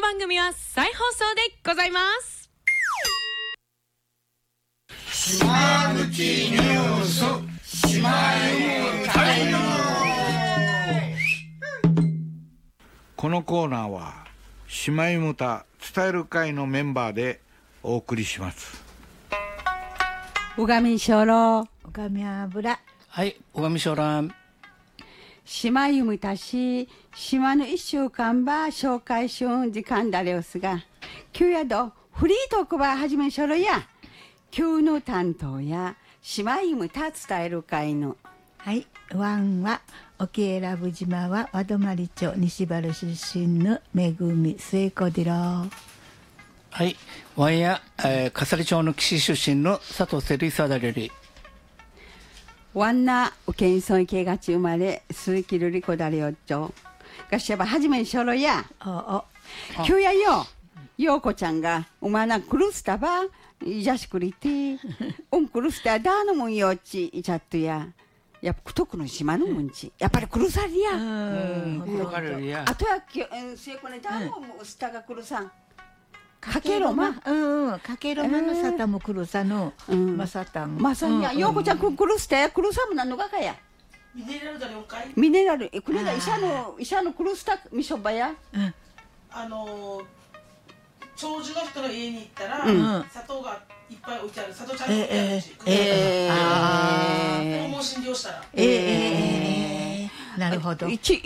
番組は再放送でございます。 島口ニュース島ゆタイム。このコーナーは島ゆた伝える会のメンバーでお送りします。 うがみしょろ、 うがみ油、 はい、うがみしょらん。 島ゆむたし、島の一週間ば紹介しゅん時間だれおすが、今日やどフリートークば始めしょろや、今日の担当や島ゆむた伝える会の。 はい、ワンは沖永良部島は和泊町西原出身のめぐみ末子でろ。 はい、ワンや、笠利町の岸出身の佐藤セリサダレリ。 ワンナウケンソン系がち生まれ数キルリコダレオッチョがしゃばはじめしょろや。今日やよ、ようこちゃんがおまなクルスタバいじゃしくりてクルスタダーのもんよっちいちゃっとや。やっぱくとくの島のもんちやっぱりくるさりや。あとはせいこねダーのもスタがくるさんかけろま、 かけろまのサタもくるさのまさたんまさにや、ようこちゃんくるすてくるさもなんのがかやミネラルだよかい。ミネラルくれだ医者のくるすたみしょばや。 長寿の人の家に行ったら、砂糖がいっぱい置いてある。砂糖ちゃんと置いてあるし、訪問診療したら。 なるほど。